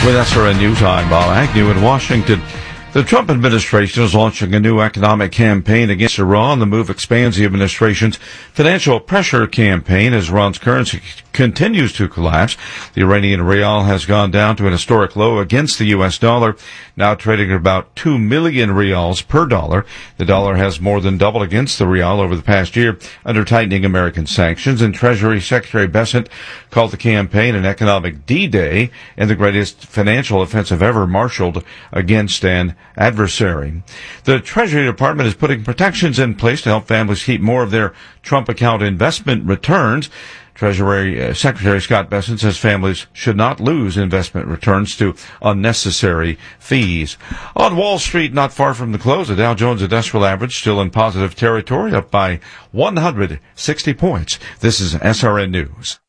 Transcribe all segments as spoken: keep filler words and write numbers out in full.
With S R N News, I'm Bob Agnew in Washington. The Trump administration is launching a new economic campaign against Iran. The move expands the administration's financial pressure campaign as Iran's currency continues to collapse. The Iranian rial has gone down to an historic low against the U S dollar, now trading at about two million rials per dollar. The dollar has more than doubled against the rial over the past year under tightening American sanctions, and Treasury Secretary Bessent called the campaign an economic D-Day and the greatest financial offensive ever marshaled against an adversary. The Treasury Department is putting protections in place to help families keep more of their Trump account investment returns. Treasury uh, Secretary Scott Bessent says families should not lose investment returns to unnecessary fees. On Wall Street, not far from the close, the Dow Jones Industrial Average still in positive territory, up by one hundred sixty points. This is S R N News.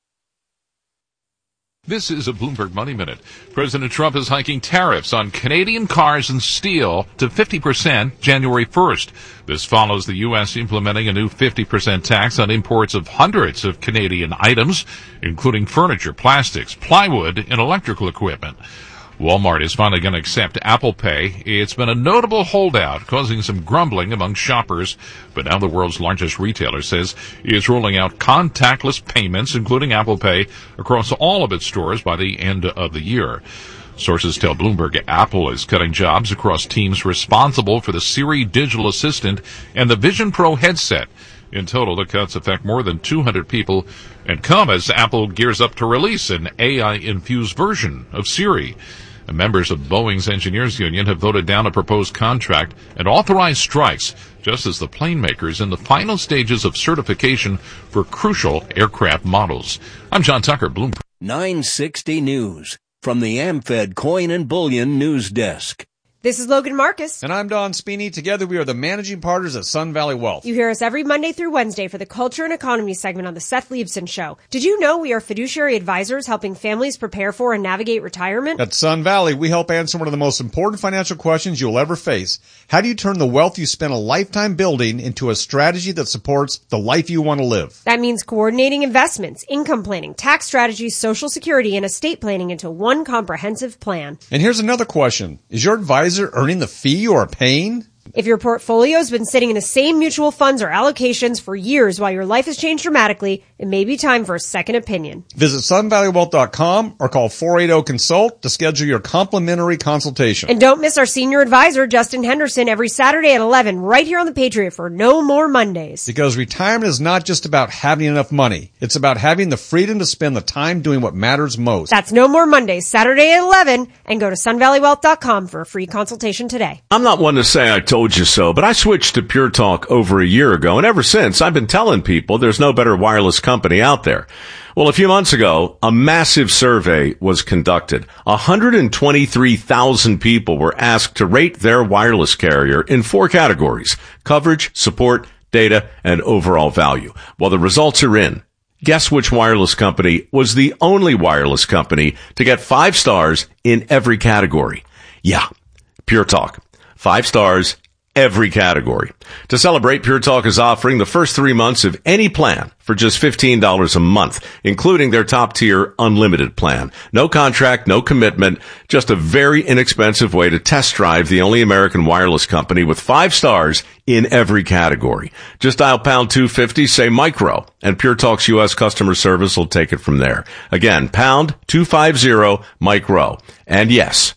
This is a Bloomberg Money Minute. President Trump is hiking tariffs on Canadian cars and steel to fifty percent January first. This follows the U S implementing a new fifty percent tax on imports of hundreds of Canadian items, including furniture, plastics, plywood, and electrical equipment. Walmart is finally going to accept Apple Pay. It's been a notable holdout, causing some grumbling among shoppers, but now the world's largest retailer says it's rolling out contactless payments, including Apple Pay, across all of its stores by the end of the year. Sources tell Bloomberg Apple is cutting jobs across teams responsible for the Siri digital assistant and the Vision Pro headset. In total, the cuts affect more than two hundred people and come as Apple gears up to release an A I-infused version of Siri. Members of Boeing's engineers union have voted down a proposed contract and authorized strikes, just as the plane makers in the final stages of certification for crucial aircraft models. I'm John Tucker, Bloomberg. nine sixty News from the AmFed Coin and Bullion News Desk. This is Logan Marcus. And I'm Don Spini. Together we are the managing partners at Sun Valley Wealth. You hear us every Monday through Wednesday for the Culture and Economy segment on the Seth Leibson Show. Did you know we are fiduciary advisors helping families prepare for and navigate retirement? At Sun Valley, we help answer one of the most important financial questions you'll ever face. How do you turn the wealth you spent a lifetime building into a strategy that supports the life you want to live? That means coordinating investments, income planning, tax strategies, Social Security, and estate planning into one comprehensive plan. And here's another question. Is your advisor earning the fee you are paying? If your portfolio has been sitting in the same mutual funds or allocations for years while your life has changed dramatically, it may be time for a second opinion. Visit sun valley wealth dot com or call four eight zero consult to schedule your complimentary consultation. And don't miss our senior advisor, Justin Henderson, every Saturday at eleven, right here on the Patriot for No More Mondays. Because retirement is not just about having enough money. It's about having the freedom to spend the time doing what matters most. That's No More Mondays, Saturday at eleven, and go to sun valley wealth dot com for a free consultation today. I'm not one to say I told you so, but I switched to Pure Talk over a year ago, and ever since, I've been telling people there's no better wireless company out there. Well, a few months ago, a massive survey was conducted. one hundred twenty-three thousand people were asked to rate their wireless carrier in four categories: coverage, support, data, and overall value. Well, the results are in. Guess which wireless company was the only wireless company to get five stars in every category? Yeah, Pure Talk. Five stars, every category. To celebrate, Pure Talk is offering the first three months of any plan for just fifteen dollars a month, including their top-tier unlimited plan. No contract, no commitment, just a very inexpensive way to test drive the only American wireless company with five stars in every category. Just dial pound two fifty, say micro, and Pure Talk's U S customer service will take it from there. Again, pound two fifty, micro. And yes,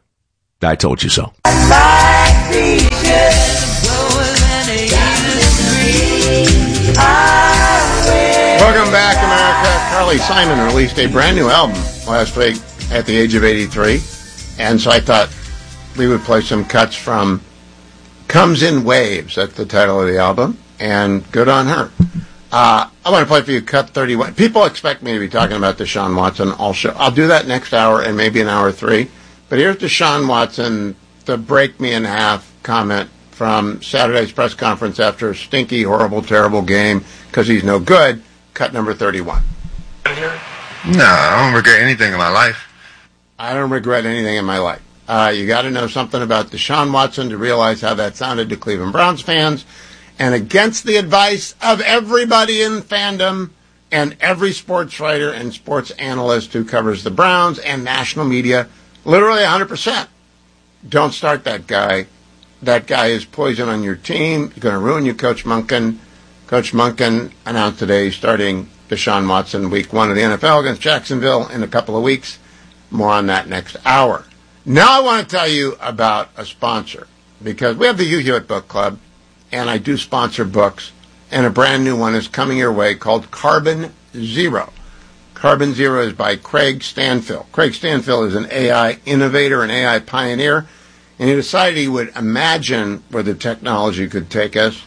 I told you so. Welcome back, America. Carly Simon released a brand new album last week at the age of eighty-three. And so I thought we would play some cuts from Comes in Waves. That's the title of the album. And good on her. Uh, I want to play for you cut thirty-one. People expect me to be talking about Deshaun Watson all show. I'll do that next hour and maybe an hour three. But here's Deshaun Watson, the break me in half comment from Saturday's press conference after a stinky, horrible, terrible game because he's no good. Cut number thirty-one. No, I don't regret anything in my life. I don't regret anything in my life. Uh, you got to know something about Deshaun Watson to realize how that sounded to Cleveland Browns fans. And against the advice of everybody in fandom and every sports writer and sports analyst who covers the Browns and national media, Literally one hundred percent. Don't start that guy. That guy is poison on your team. You're going to ruin you, Coach Monken. Coach Monken announced today starting Deshaun Watson week one of the N F L against Jacksonville in a couple of weeks. More on that next hour. Now I want to tell you about a sponsor, because we have the Hugh Hewitt Book Club, and I do sponsor books, and a brand new one is coming your way called Carbon Zero. Carbon Zero is by Craig Stanfill. Craig Stanfill is an A I innovator, an A I pioneer, and he decided he would imagine where the technology could take us.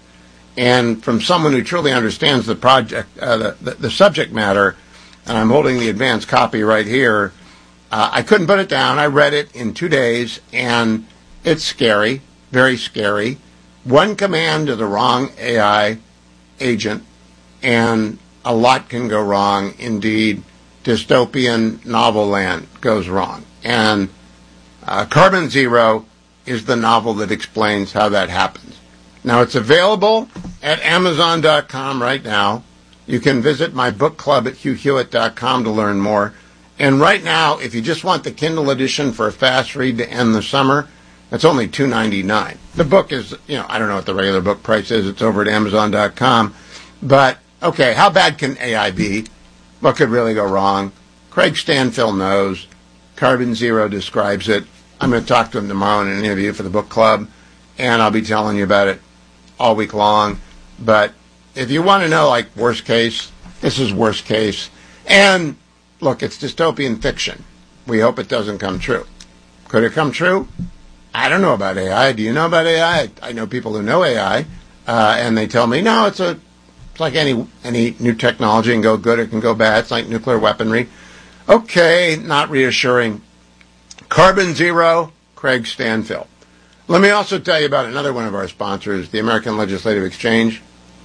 And from someone who truly understands the project, uh, the, the, the subject matter, and I'm holding the advanced copy right here, uh, I couldn't put it down. I read it in two days, and it's scary, very scary. One command to the wrong A I agent, and a lot can go wrong. Indeed, dystopian novel land goes wrong. And uh, Carbon Zero is the novel that explains how that happens. Now, it's available at Amazon dot com right now. You can visit my book club at Hugh Hewitt dot com to learn more. And right now, if you just want the Kindle edition for a fast read to end the summer, it's only two ninety-nine. The book is, you know, I don't know what the regular book price is. It's over at Amazon dot com. But, okay, how bad can A I be? What could really go wrong? Craig Stanfill knows. Carbon Zero describes it. I'm going to talk to him tomorrow in an interview for the book club, and I'll be telling you about it all week long. But if you want to know, like, worst case, this is worst case. And, look, it's dystopian fiction. We hope it doesn't come true. Could it come true? I don't know about A I. Do you know about A I? I know people who know A I, uh, and they tell me, no, it's a, it's like any any new technology. It can go good, it can go bad. It's like nuclear weaponry. Okay, not reassuring. Carbon Zero, Craig Stanfill. Let me also tell you about another one of our sponsors, the American Legislative Exchange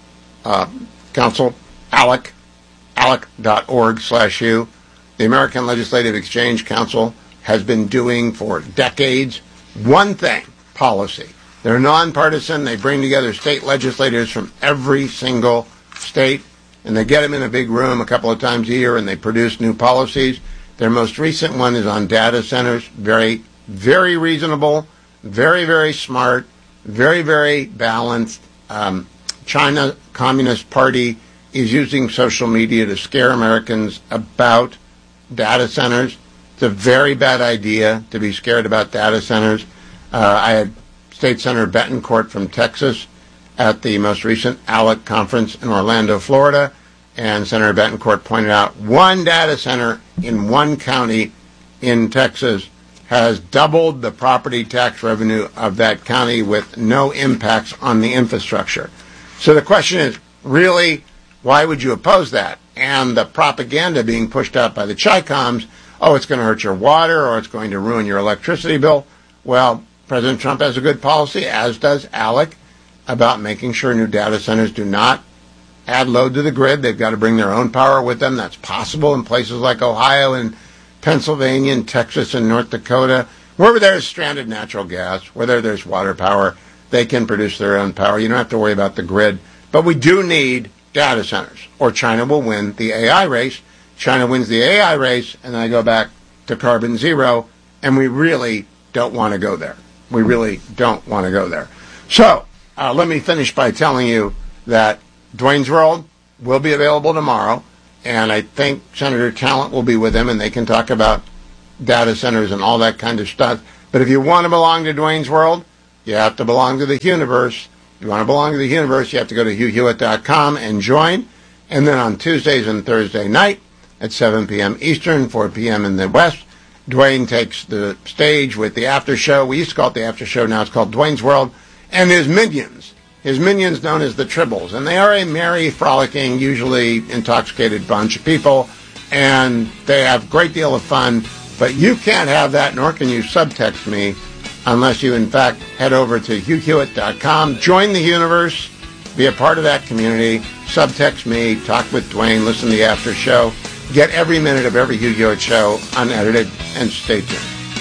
uh, Council, ALEC, alec dot org slash U. The American Legislative Exchange Council has been doing for decades one thing, policy. They're nonpartisan. They bring together state legislators from every single state, and they get them in a big room a couple of times a year, and they produce new policies. Their most recent one is on data centers. Very, very reasonable, very, very smart, very, very balanced. Um, China Communist Party is using social media to scare Americans about data centers. It's a very bad idea to be scared about data centers. Uh, I had State Senator Betancourt from Texas at the most recent ALEC conference in Orlando, Florida, and Senator Betancourt pointed out one data center in one county in Texas has doubled the property tax revenue of that county with no impacts on the infrastructure. So the question is, really, why would you oppose that? And the propaganda being pushed out by the Chi-Coms, oh, it's going to hurt your water or it's going to ruin your electricity bill. Well, President Trump has a good policy, as does ALEC, about making sure new data centers do not add load to the grid. They've got to bring their own power with them. That's possible in places like Ohio and Pennsylvania and Texas and North Dakota. Wherever there's stranded natural gas, whether there's water power, they can produce their own power. You don't have to worry about the grid. But we do need data centers, or China will win the A I race. China wins the A I race, and then I go back to Carbon Zero, and we really don't want to go there. We really don't want to go there. So, uh, let me finish by telling you that Dwayne's World will be available tomorrow, and I think Senator Talent will be with him, and they can talk about data centers and all that kind of stuff. But if you want to belong to Dwayne's World, you have to belong to the universe. If you want to belong to the universe, you have to go to Hugh Hewitt dot com and join. And then on Tuesdays and Thursday night at seven p.m. Eastern, four p.m. in the West, Dwayne takes the stage with the after show. We used to call it the after show. Now it's called Dwayne's World. And his minions, his minions known as the Tribbles. And they are a merry, frolicking, usually intoxicated bunch of people. And they have a great deal of fun. But you can't have that, nor can you subtext me, unless you, in fact, head over to Hugh Hewitt dot com. Join the universe. Be a part of that community. Subtext me. Talk with Dwayne. Listen to the after show. Get every minute of every Hugh Hewitt show unedited, and stay tuned.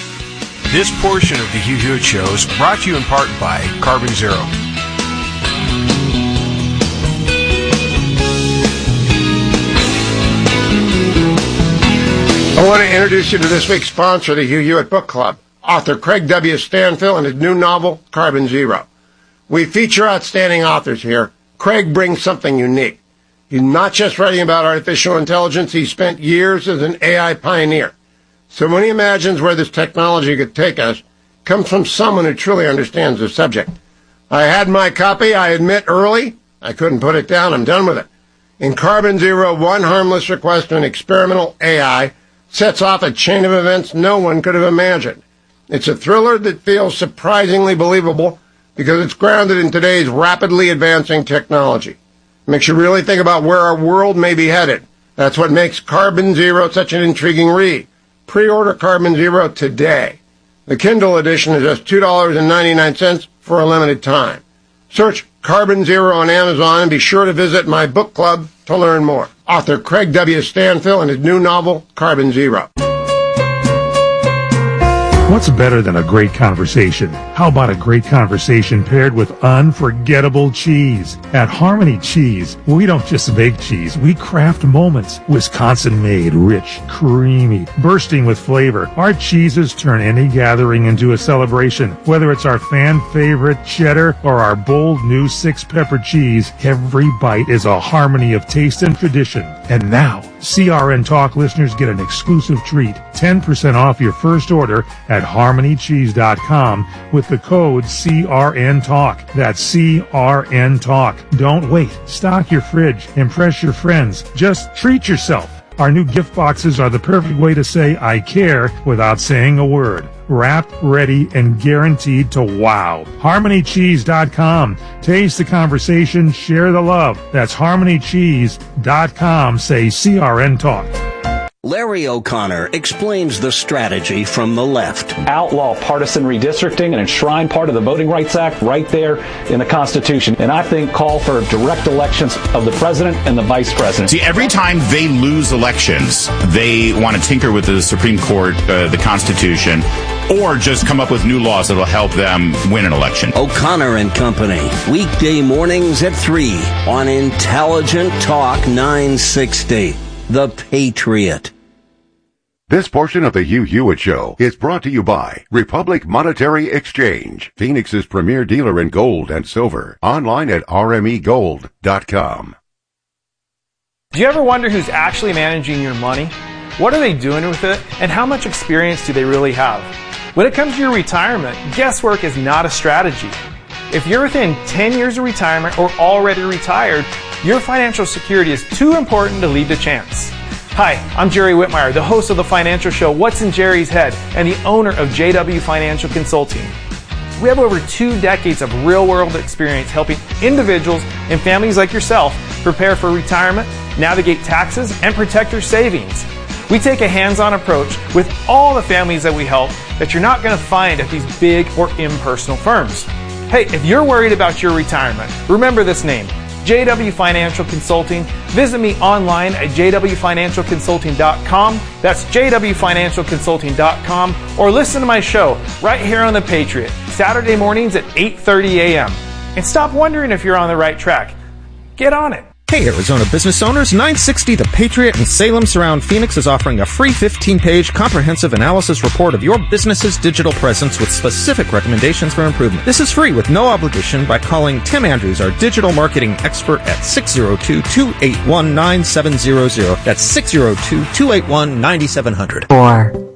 This portion of the Hugh Hewitt Show is brought to you in part by Carbon Zero. I want to introduce you to this week's sponsor, the Hugh Hewitt Book Club, author Craig W. Stanfill and his new novel, Carbon Zero. We feature outstanding authors here. Craig brings something unique. He's not just writing about artificial intelligence. He spent years as an A I pioneer. So when he imagines where this technology could take us, it comes from someone who truly understands the subject. I had my copy, I admit, early. I couldn't put it down. I'm done with it. In Carbon Zero, one harmless request to an experimental A I sets off a chain of events no one could have imagined. It's a thriller that feels surprisingly believable because it's grounded in today's rapidly advancing technology. It makes you really think about where our world may be headed. That's what makes Carbon Zero such an intriguing read. Pre-order Carbon Zero today. The Kindle edition is just two dollars and ninety-nine cents for a limited time. Search Carbon Zero on Amazon and be sure to visit my book club to learn more. Author Craig W. Stanfill and his new novel, Carbon Zero. What's better than a great conversation? How about a great conversation paired with unforgettable cheese? At Harmony Cheese, we don't just make cheese, we craft moments. Wisconsin-made, rich, creamy, bursting with flavor. Our cheeses turn any gathering into a celebration. Whether it's our fan-favorite cheddar or our bold new six-pepper cheese, every bite is a harmony of taste and tradition. And now, C R N Talk listeners get an exclusive treat, ten percent off your first order at harmony cheese dot com with the code C R N Talk. That's C R N Talk. Don't wait. Stock your fridge. Impress your friends. Just treat yourself. Our new gift boxes are the perfect way to say I care without saying a word. Wrapped, ready, and guaranteed to wow. harmony cheese dot com. Taste the conversation, share the love. That's harmony cheese dot com. Say C R N Talk. Larry O'Connor explains the strategy from the left. Outlaw partisan redistricting and enshrine part of the Voting Rights Act right there in the Constitution. And I think call for direct elections of the president and the vice president. See, every time they lose elections, they want to tinker with the Supreme Court, uh, the Constitution, or just come up with new laws that will help them win an election. O'Connor and Company, weekday mornings at three on Intelligent Talk nine sixty. The Patriot. This portion of the Hugh Hewitt Show is brought to you by Republic Monetary Exchange, Phoenix's premier dealer in gold and silver. Online at R M E gold dot com. Do you ever wonder who's actually managing your money? What are they doing with it? And how much experience do they really have? When it comes to your retirement, guesswork is not a strategy. If you're within ten years of retirement or already retired, your financial security is too important to leave to chance. Hi, I'm Jerry Whitmire, the host of the financial show What's in Jerry's Head and the owner of J W Financial Consulting. We have over two decades of real-world experience helping individuals and families like yourself prepare for retirement, navigate taxes, and protect your savings. We take a hands-on approach with all the families that we help that you're not going to find at these big or impersonal firms. Hey, if you're worried about your retirement, remember this name, J W Financial Consulting. Visit me online at j w financial consulting dot com. That's j w financial consulting dot com. Or listen to my show right here on The Patriot, Saturday mornings at eight thirty a.m. And stop wondering if you're on the right track. Get on it. Hey Arizona business owners, nine sixty The Patriot in Salem Surround Phoenix is offering a free fifteen-page comprehensive analysis report of your business's digital presence with specific recommendations for improvement. This is free with no obligation by calling Tim Andrews, our digital marketing expert at six oh two, two eight one, nine seven zero zero. That's six oh two, two eight one, nine seven zero zero. Four.